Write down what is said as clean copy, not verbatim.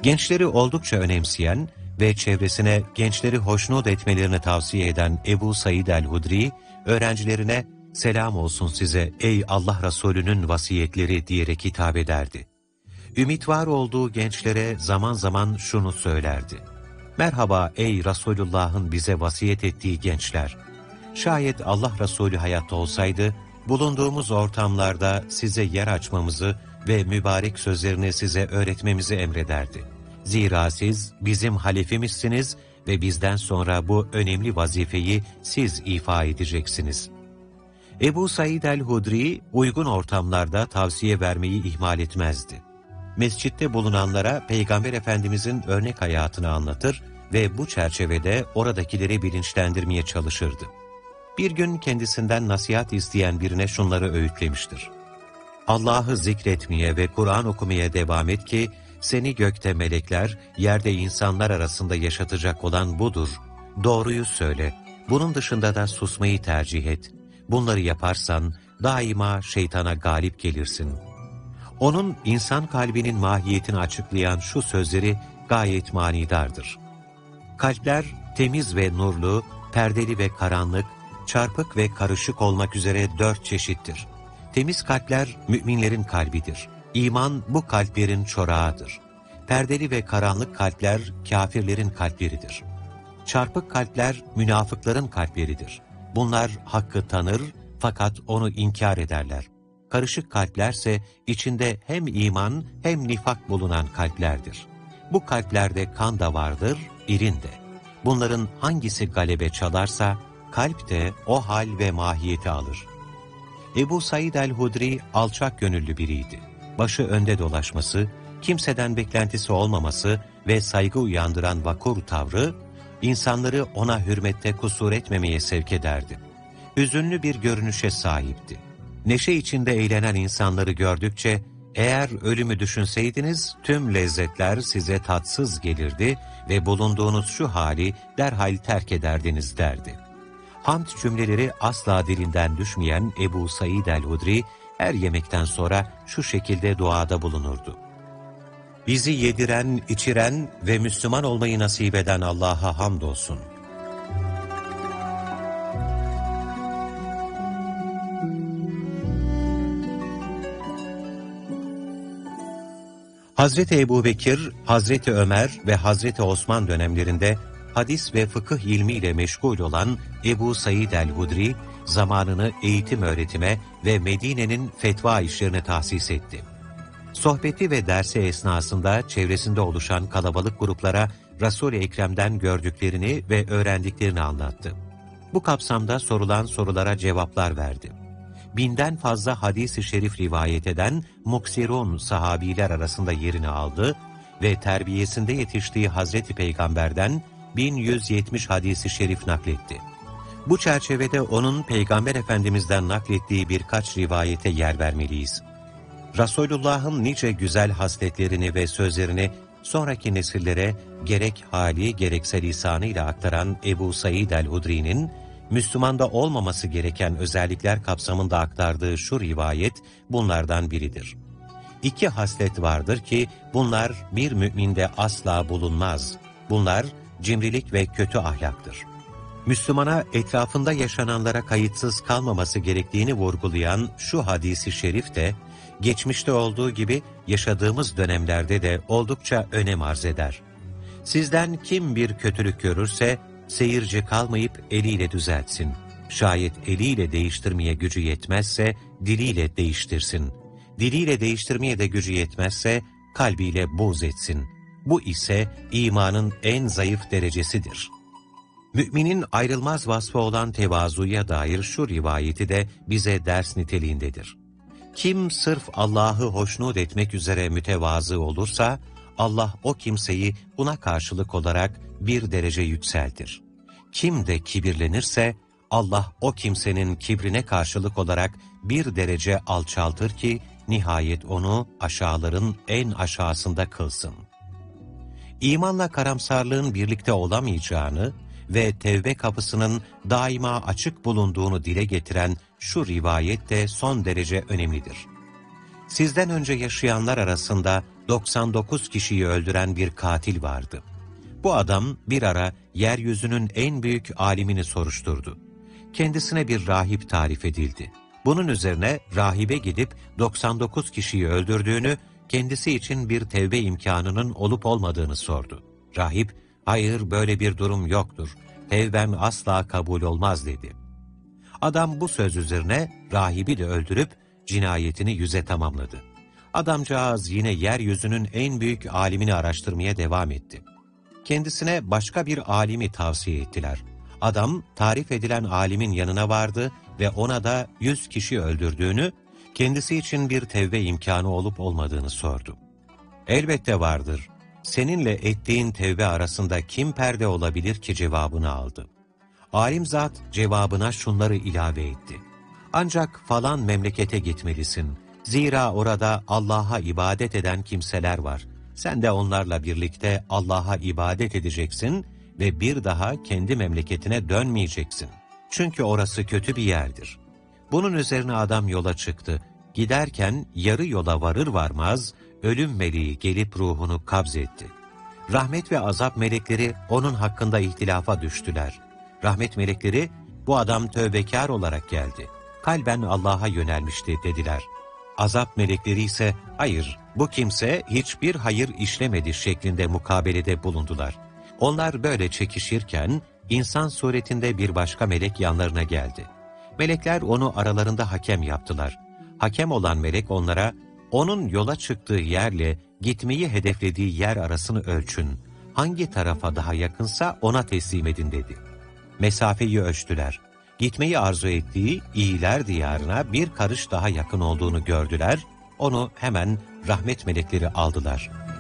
Gençleri oldukça önemseyen ve çevresine gençleri hoşnut etmelerini tavsiye eden Ebu Said el-Hudri, öğrencilerine "Selam olsun size ey Allah Resulü'nün vasiyetleri" diyerek hitap ederdi. Ümit var olduğu gençlere zaman zaman şunu söylerdi: "Merhaba ey Resulullah'ın bize vasiyet ettiği gençler! Şayet Allah Resulü hayatta olsaydı, bulunduğumuz ortamlarda size yer açmamızı ve mübarek sözlerini size öğretmemizi emrederdi. Zira siz bizim halifemizsiniz ve bizden sonra bu önemli vazifeyi siz ifa edeceksiniz." Ebu Said el-Hudri, uygun ortamlarda tavsiye vermeyi ihmal etmezdi. Mescitte bulunanlara Peygamber Efendimizin örnek hayatını anlatır ve bu çerçevede oradakileri bilinçlendirmeye çalışırdı. Bir gün kendisinden nasihat isteyen birine şunları öğütlemiştir: "Allah'ı zikretmeye ve Kur'an okumaya devam et ki, seni gökte melekler, yerde insanlar arasında yaşatacak olan budur. Doğruyu söyle, bunun dışında da susmayı tercih et. Bunları yaparsan daima şeytana galip gelirsin." Onun insan kalbinin mahiyetini açıklayan şu sözleri gayet manidardır: "Kalpler temiz ve nurlu, perdeli ve karanlık, çarpık ve karışık olmak üzere 4 çeşittir. Temiz kalpler müminlerin kalbidir. İman bu kalplerin çorağıdır. Perdeli ve karanlık kalpler kâfirlerin kalpleridir. Çarpık kalpler münafıkların kalpleridir. Bunlar hakkı tanır fakat onu inkar ederler. Karışık kalplerse içinde hem iman hem nifak bulunan kalplerdir. Bu kalplerde kan da vardır, irin de. Bunların hangisi galebe çalarsa kalp de o hal ve mahiyeti alır." Ebu Said el-Hudri alçak gönüllü biriydi. Başı önde dolaşması, kimseden beklentisi olmaması ve saygı uyandıran vakur tavrı, insanları ona hürmette kusur etmemeye sevk ederdi. Hüzünlü bir görünüşe sahipti. Neşe içinde eğlenen insanları gördükçe, "Eğer ölümü düşünseydiniz tüm lezzetler size tatsız gelirdi ve bulunduğunuz şu hali derhal terk ederdiniz" derdi. Hamd cümleleri asla dilinden düşmeyen Ebu Said el-Hudri, her yemekten sonra şu şekilde duada bulunurdu: "Bizi yediren, içiren ve Müslüman olmayı nasip eden Allah'a hamdolsun. Hazreti Ebubekir, Hazreti Ömer ve Hazreti Osman dönemlerinde hadis ve fıkıh ilmiyle meşgul olan Ebu Said el-Hudri, zamanını eğitim öğretime ve Medine'nin fetva işlerine tahsis etti. Sohbeti ve dersi esnasında çevresinde oluşan kalabalık gruplara Resul-i Ekrem'den gördüklerini ve öğrendiklerini anlattı. Bu kapsamda sorulan sorulara cevaplar verdi. 1000'den fazla hadis-i şerif rivayet eden muksirun sahabiler arasında yerini aldı ve terbiyesinde yetiştiği Hazreti Peygamber'den 1170 hadis-i şerif nakletti. Bu çerçevede onun Peygamber Efendimiz'den naklettiği birkaç rivayete yer vermeliyiz. Resulullah'ın nice güzel hasletlerini ve sözlerini sonraki nesillere gerek hali gerekse lisanıyla aktaran Ebu Said el-Hudri'nin, Müslümanda olmaması gereken özellikler kapsamında aktardığı şu rivayet bunlardan biridir. 2 haslet vardır ki bunlar bir müminde asla bulunmaz. Bunlar cimrilik ve kötü ahlaktır. Müslümana etrafında yaşananlara kayıtsız kalmaması gerektiğini vurgulayan şu hadisi şerif de, geçmişte olduğu gibi yaşadığımız dönemlerde de oldukça önem arz eder. Sizden kim bir kötülük görürse, seyirci kalmayıp eliyle düzeltsin. Şayet eliyle değiştirmeye gücü yetmezse, diliyle değiştirsin. Diliyle değiştirmeye de gücü yetmezse, kalbiyle buğz etsin. Bu ise imanın en zayıf derecesidir. Müminin ayrılmaz vasfı olan tevazuya dair şu rivayeti de bize ders niteliğindedir. Kim sırf Allah'ı hoşnut etmek üzere mütevazı olursa, Allah o kimseyi buna karşılık olarak bir derece yükseltir. Kim de kibirlenirse, Allah o kimsenin kibrine karşılık olarak bir derece alçaltır ki, nihayet onu aşağıların en aşağısında kılsın. İmanla karamsarlığın birlikte olamayacağını ve tevbe kapısının daima açık bulunduğunu dile getiren şu rivayet de son derece önemlidir. Sizden önce yaşayanlar arasında 99 kişiyi öldüren bir katil vardı. Bu adam bir ara yeryüzünün en büyük alimini soruşturdu. Kendisine bir rahip tarif edildi. Bunun üzerine rahibe gidip 99 kişiyi öldürdüğünü, kendisi için bir tevbe imkanının olup olmadığını sordu. Rahip, hayır böyle bir durum yoktur, tevbem asla kabul olmaz dedi. Adam bu söz üzerine rahibi de öldürüp cinayetini yüze tamamladı. Adamcağız yine yeryüzünün en büyük alimini araştırmaya devam etti. Kendisine başka bir alimi tavsiye ettiler. Adam tarif edilen alimin yanına vardı ve ona da 100 kişi öldürdüğünü, kendisi için bir tevbe imkanı olup olmadığını sordu. Elbette vardır. Seninle ettiğin tevbe arasında kim perde olabilir ki cevabını aldı. Alim zat cevabına şunları ilave etti. Ancak falan memlekete gitmelisin. Zira orada Allah'a ibadet eden kimseler var. Sen de onlarla birlikte Allah'a ibadet edeceksin ve bir daha kendi memleketine dönmeyeceksin. Çünkü orası kötü bir yerdir. Bunun üzerine adam yola çıktı. Giderken yarı yola varır varmaz ölüm meleği gelip ruhunu kabzetti. Rahmet ve azap melekleri onun hakkında ihtilafa düştüler. Rahmet melekleri, bu adam tövbekar olarak geldi. Kalben Allah'a yönelmişti dediler. Azap melekleri ise, hayır, bu kimse hiçbir hayır işlemedi şeklinde mukabelede bulundular. Onlar böyle çekişirken, insan suretinde bir başka melek yanlarına geldi. Melekler onu aralarında hakem yaptılar. Hakem olan melek onlara, onun yola çıktığı yerle gitmeyi hedeflediği yer arasını ölçün. Hangi tarafa daha yakınsa ona teslim edin dedi. Mesafeyi ölçtüler. Gitmeyi arzu ettiği iyiler diyarına bir karış daha yakın olduğunu gördüler, onu hemen rahmet melekleri aldılar.